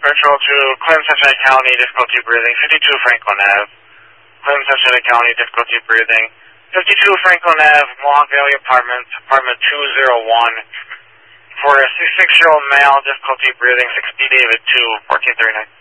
Patrol to Clinton, Sunshine County, difficulty breathing, 52 Franklin Ave. Clinton, Sunshine County, difficulty breathing. 52 Franklin Ave, Mohawk Valley Apartments, apartment 201. For a 66-year-old male, difficulty breathing, 60 David 2, 1439.